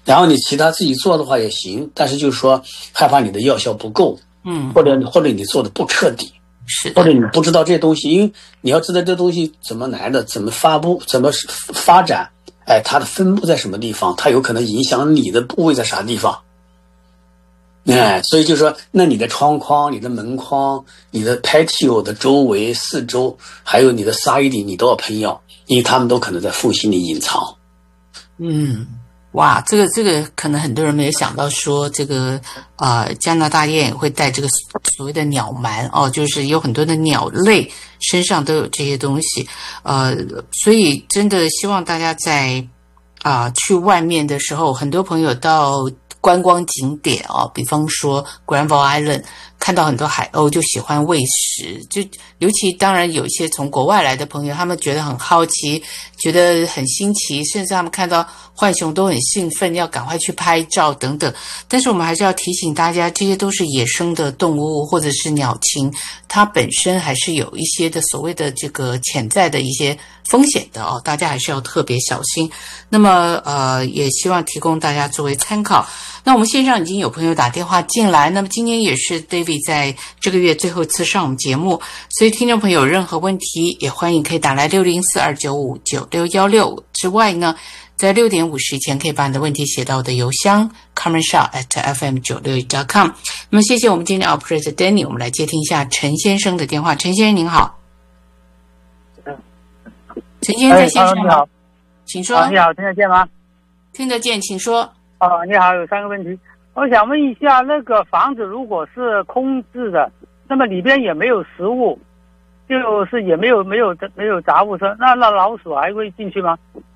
然后你其他自己做的话也行，但是就是说害怕你的药效不够，或者你做的不彻底， 是的， 或者你不知道这些东西，因为你要知道这东西怎么来的，怎么发布，怎么发展，它的分布在什么地方，它有可能影响你的部位在啥地方。所以就说，那你的窗框、你的门框、你的 patio 的周围、四周，还有你的 siding， 你都要喷药，因为他们都可能在缝隙里隐藏。 哇，这个可能很多人没有想到说，这个加拿大也会带这个所谓的鸟螨哦，就是有很多的鸟类身上都有这些东西，所以真的希望大家在去外面的时候，很多朋友到观光景点哦，比方说 Granville Island， 看到很多海鸥就喜欢喂食，就尤其当然有一些从国外来的朋友，他们觉得很好奇，觉得很新奇，甚至他们看到浣熊都很兴奋，要赶快去拍照等等。但是我们还是要提醒大家，这些都是野生的动物或者是鸟禽，它本身还是有一些的所谓的这个潜在的一些风险的哦，大家还是要特别小心。那么也希望提供大家作为参考。那我们线上已经有朋友打电话进来，那么今天也是 David 在这个月最后一次上我们节目，所以听众朋友有任何问题也欢迎可以打来604-295-9616，之外呢，在6点50前可以把你的问题写到我的邮箱 carmenshaw@fm961.com。 那么谢谢我们今天的 Operator Danny， 我们来接听一下陈先生的电话。陈先生您好。陈先生在线上吗？ 你好， 请说。 你好，听得见吗？ 听得见，请说。 你好，有3个问题，我想问一下，那个房子如果是空置的，那么里边也没有食物，就是也没有杂物车，那老鼠还会进去吗？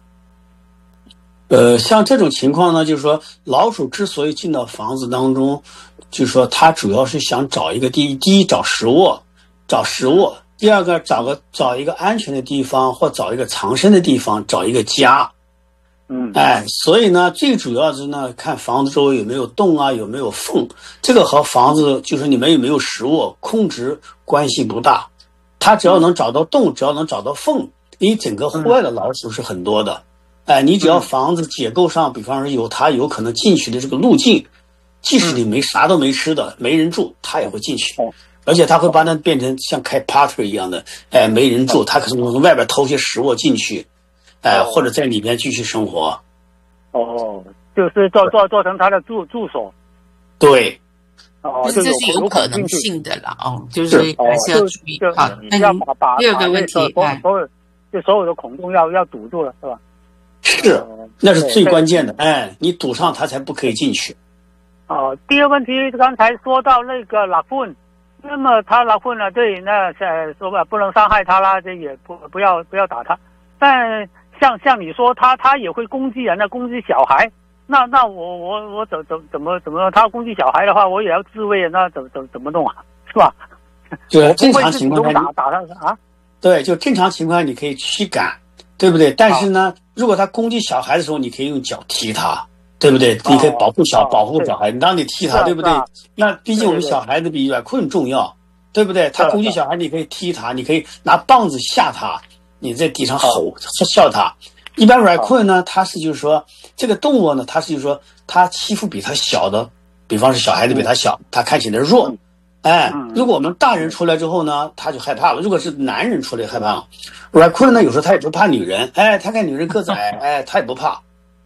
像这种情况呢，就是说老鼠之所以进到房子当中，就是说它主要是想找一个第一找食物，第二个找一个安全的地方，或找一个藏身的地方，找一个家。所以呢，最主要是呢，看房子周围有没有洞啊，有没有缝，这个和房子就是你们有没有食物空置关系不大。它只要能找到洞，只要能找到缝，因为整个户外的老鼠是很多的。你只要房子结构上，比方说它有可能进去的这个路径，即使你啥都没吃的，没人住，它也会进去。而且它会把它变成像开 party 一样的，没人住，它可能从外边偷些食物进去。或者在里面继续生活。 就是做成他的住所。 对。 这是有可能性的啦，就是还是要注意。好，那您第二个问题， 所有的孔洞要堵住了，是吧？ 是，那是最关键的。你堵上它才不可以进去。 第二个问题，刚才说到那个拉粪，那么他拉粪了，对，那说吧，不能伤害他啦，这也不要打他，但。像你说他也会攻击人的，攻击小孩，那我怎么他攻击小孩的话，我也要自卫，那怎么弄啊？是吧？ 就正常情况下打他啊？ 对，就正常情况下你可以驱赶，对不对？但是呢，如果他攻击小孩的时候，你可以用脚踢他，对不对？你可以保护小孩，你当你踢他，对不对？那毕竟我们小孩子比软棍重要，对不对？他攻击小孩，你可以踢他，你可以拿棒子吓他。你在地上吼笑它。一般raccoon呢，它是就是说这个动物呢，它是就是说它欺负比它小的，比方是小孩子比它小，它看起来弱。如果我们大人出来之后呢，他就害怕了。如果是男人出来害怕了，raccoon呢有时候他也不怕女人，他看女人个子矮，他也不怕。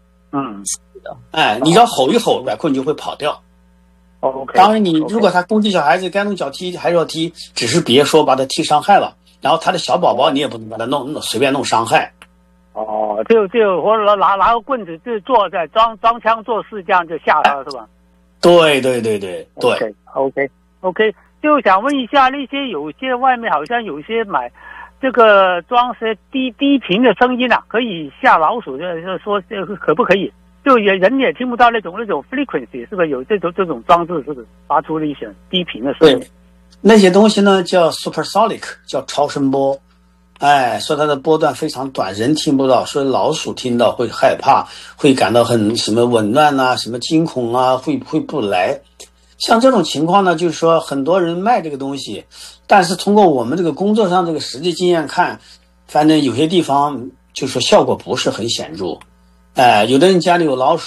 你要吼一吼，raccoon就会跑掉。当然你如果他攻击小孩子，该用脚踢还是要踢，只是别说把他踢伤害了。然后他的小宝宝你也不能把他随便弄伤害。 就或者拿个棍子就坐在装腔作势这样就吓他了，是吧？ 对。 OK， 就想问一下，那些有些外面好像有些买这个装些低频的声音啊，可以吓老鼠，就是说可不可以？就人也听不到那种 frequency， 是不是有这种装置？是不是发出了一些低频的声音？ 那些东西呢叫 supersonic， 叫超声波。说它的波段非常短，人听不到，所以老鼠听到会害怕，会感到很什么紊乱啊，什么惊恐啊，会不来。像这种情况呢，就是说很多人卖这个东西，但是通过我们这个工作上这个实际经验看，反正有些地方就是说效果不是很显著。有的人家里有老鼠。